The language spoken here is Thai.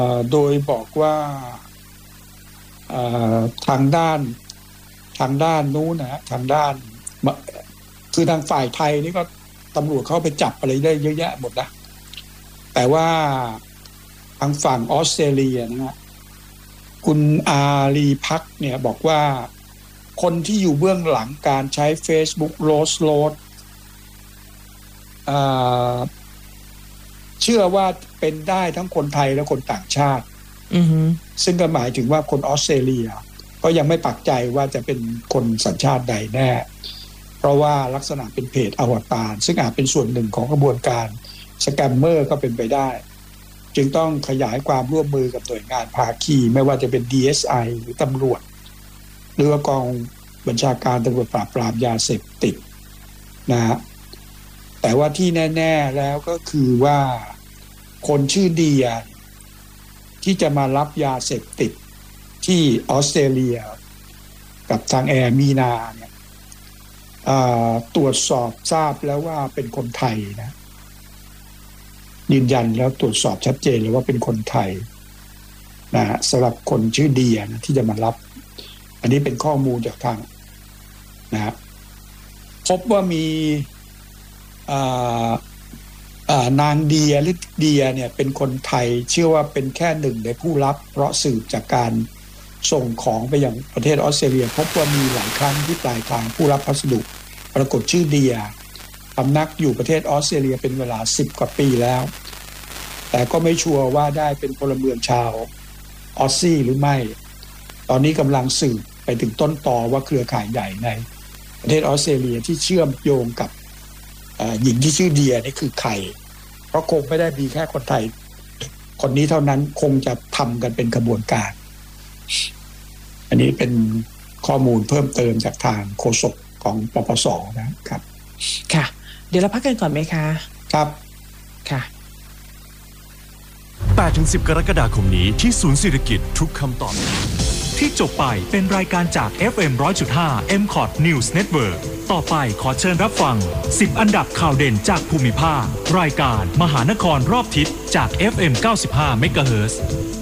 โดยบอกว่าทางด้านนู้นนะทางด้านคือทางฝ่ายไทยนี่ก็ตำรวจเข้าไปจับอะไรได้เยอะแยะหมดนะแต่ว่าทางฝั่งออสเตรเลียนะฮะคุณอารีพักเนี่ยบอกว่าคนที่อยู่เบื้องหลังการใช้ Facebook Rose Road เชื่อว่าเป็นได้ทั้งคนไทยและคนต่างชาติซึ่งก็หมายถึงว่าคนออสเตรเลียก็ยังไม่ปักใจว่าจะเป็นคนสัญชาติใดแน่เพราะว่าลักษณะเป็นเพจอวตารซึ่งอาจเป็นส่วนหนึ่งของกระบวนการสแกมเมอร์ก็เป็นไปได้จึงต้องขยายความร่วมมือกับหน่วยงานภาคีไม่ว่าจะเป็น DSI หรือตำรวจหรือว่ากองบัญชาการตำรวจปราบปรามยาเสพติดนะฮะแต่ว่าที่แน่ๆแล้วก็คือว่าคนชื่อเดียที่จะมารับยาเสพติดที่ออสเตรเลียกับทางแอร์มีนาเนี่ยตรวจสอบทราบแล้วว่าเป็นคนไทยนะยืนยันแล้วตรวจสอบชัดเจนเลยว่าเป็นคนไทยนะฮะสำหรับคนชื่อเดียนะที่จะมารับอันนี้เป็นข้อมูลจากทางนะฮะพบว่ามีนางเดียหรือเดียเนี่ยเป็นคนไทยเชื่อว่าเป็นแค่หนึ่งในผู้รับเพราะสืบจากการส่งของไปยังประเทศออสเตรเลียพบว่ามีหลายครั้งที่ปลายทางผู้รับพัสดุปรากฏชื่อเดียพำนักอยู่ประเทศออสเตรเลียเป็นเวลา10 กว่าปีแล้วแต่ก็ไม่ชัวร์ว่าได้เป็นพลเมืองชาวออสซี่หรือไม่ตอนนี้กำลังสืบไปถึงต้นตอว่าเครือข่ายใหญ่ในประเทศออสเตรเลียที่เชื่อมโยงกับหญิงที่ชื่อเดียนี่คือใครเพราะคงไม่ได้มีแค่คนไทยคนนี้เท่านั้นคงจะทำกันเป็นกระบวนการอันนี้เป็นข้อมูลเพิ่มเติมจากทางโฆษกของปปส.นะครับค่ะเดี๋ยวเราพักกันก่อนไหมคะครับค่ะ 8-10 กรกฎาคมนี้ที่ศูนย์เศรษฐกิจทุกคำตอบที่จบไปเป็นรายการจาก FM 100.5 MCOT News Network ต่อไปขอเชิญรับฟัง10อันดับข่าวเด่นจากภูมิภาครายการมหานครรอบทิศจาก FM 95 MHz